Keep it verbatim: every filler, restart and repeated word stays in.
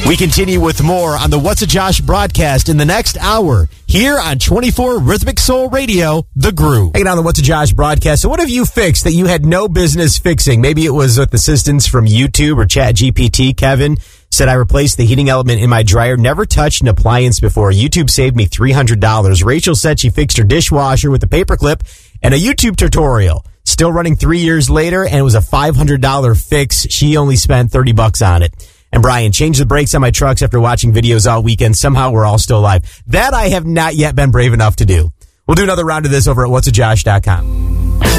We continue with more on the What's a Josh broadcast in the next hour here on twenty-four Rhythmic Soul Radio, The Groove. Hanging on the What's a Josh broadcast. So what have you fixed that you had no business fixing? Maybe it was with assistance from YouTube or Chat G P T. Kevin said, I replaced the heating element in my dryer, never touched an appliance before. YouTube saved me three hundred dollars. Rachel said she fixed her dishwasher with a paperclip and a YouTube tutorial. Still running three years later, and it was a five hundred dollars fix. She only spent thirty bucks on it. And Brian, changed the brakes on my trucks after watching videos all weekend. Somehow we're all still alive. That I have not yet been brave enough to do. We'll do another round of this over at whats a josh dot com.